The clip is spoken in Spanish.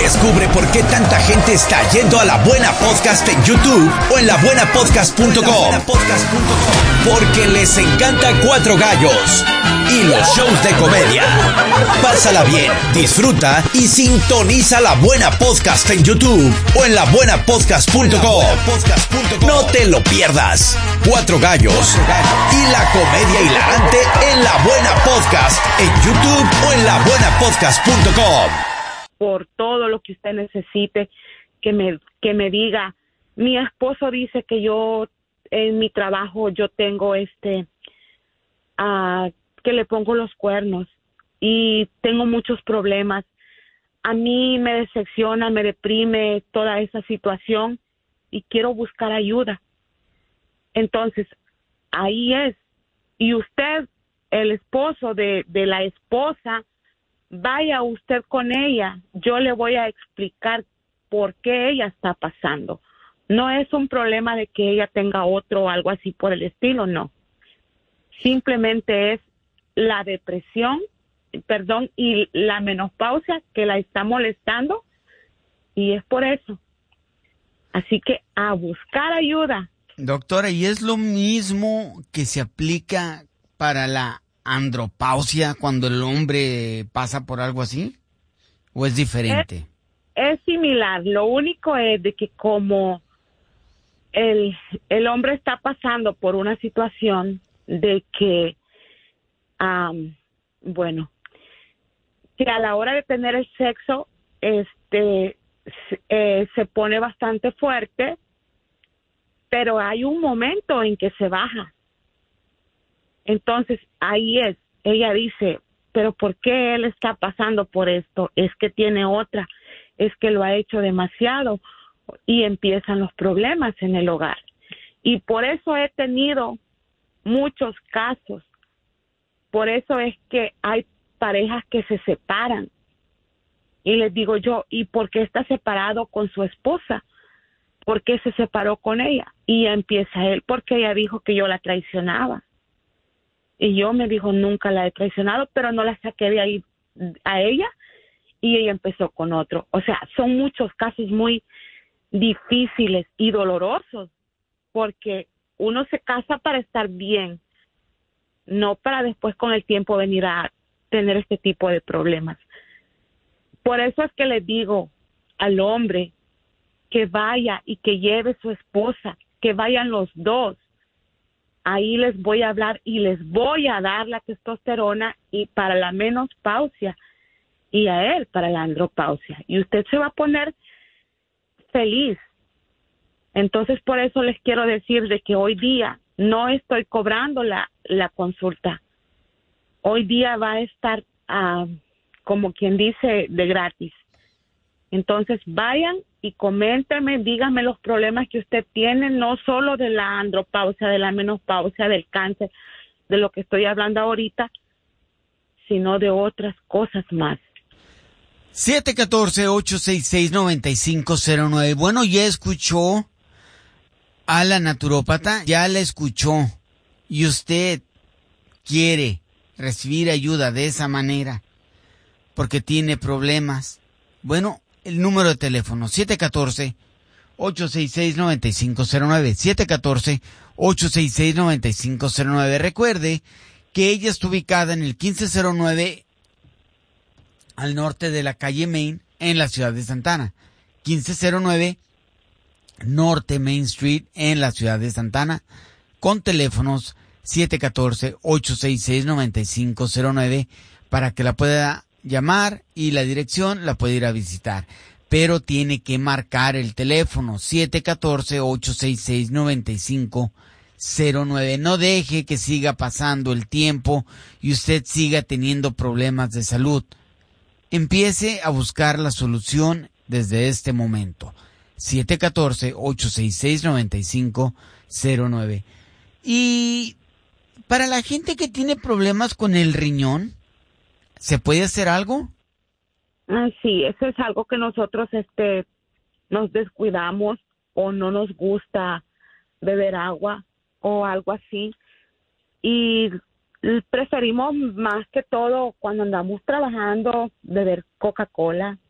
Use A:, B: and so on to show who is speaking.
A: Descubre por qué tanta gente está yendo a La Buena Podcast en YouTube o en labuenapodcast.com. Porque les encanta Cuatro Gallos y los shows de comedia. Pásala bien, disfruta y sintoniza La Buena Podcast en YouTube o en labuenapodcast.com. No te lo pierdas. Cuatro Gallos y la comedia hilarante en La Buena Podcast en YouTube o en labuenapodcast.com.
B: Por todo lo que usted necesite, que me diga. Mi esposo dice que yo en mi trabajo yo tengo que le pongo los cuernos y tengo muchos problemas. A mí me decepciona, me deprime toda esa situación y quiero buscar ayuda. Entonces, ahí es. Y usted, el esposo de la esposa, vaya usted con ella. Yo le voy a explicar por qué ella está pasando. No es un problema de que ella tenga otro o algo así por el estilo, no. Simplemente es la depresión, y la menopausia que la está molestando, y es por eso. Así que a buscar ayuda.
C: Doctora, ¿y es lo mismo que se aplica para la andropausia cuando el hombre pasa por algo así? ¿O es diferente?
B: Es similar. Lo único es de que como el hombre está pasando por una situación de que, que a la hora de tener el sexo, se pone bastante fuerte, pero hay un momento en que se baja. Entonces, ahí es. Ella dice, pero ¿por qué él está pasando por esto? Es que tiene otra, es que lo ha hecho demasiado, y empiezan los problemas en el hogar. Y por eso he tenido muchos casos. Por eso es que hay parejas que se separan. Y les digo yo, ¿y por qué está separado con su esposa? ¿Por qué se separó con ella? Y empieza él, porque ella dijo que yo la traicionaba. Y yo me dijo, nunca la he traicionado, pero no la saqué de ahí a ella, y ella empezó con otro. O sea, son muchos casos muy difíciles y dolorosos, porque uno se casa para estar bien, no para después con el tiempo venir a tener este tipo de problemas. Por eso es que le digo al hombre que vaya y que lleve su esposa, que vayan los dos. Ahí les voy a hablar y les voy a dar la testosterona y para la menopausia, y a él para la andropausia. Y usted se va a poner feliz. Entonces, por eso les quiero decir de que hoy día no estoy cobrando la consulta. Hoy día va a estar, como quien dice, de gratis. Entonces, vayan y coméntenme, díganme los problemas que usted tiene, no solo de la andropausia, de la menopausia, del cáncer, de lo que estoy hablando ahorita, sino de otras cosas más.
C: 714-866-9509. Bueno, ya escuchó a la naturópata, ya la escuchó, y usted quiere recibir ayuda de esa manera porque tiene problemas. Bueno, el número de teléfono 714-866-9509, 714-866-9509. Recuerde que ella está ubicada en el 1509 al norte de la calle Main en la ciudad de Santa Ana. 1509 Norte Main Street en la ciudad de Santa Ana, con teléfonos 714-866-9509 para que la pueda llamar, y la dirección la puede ir a visitar. Pero tiene que marcar el teléfono 714-866-9509. No deje que siga pasando el tiempo y usted siga teniendo problemas de salud. Empiece a buscar la solución desde este momento. 714-866-9509. Y para la gente que tiene problemas con el riñón, ¿se puede hacer algo?
B: Sí, eso es algo que nosotros nos descuidamos, o no nos gusta beber agua o algo así, y preferimos más que todo cuando andamos trabajando beber Coca-Cola,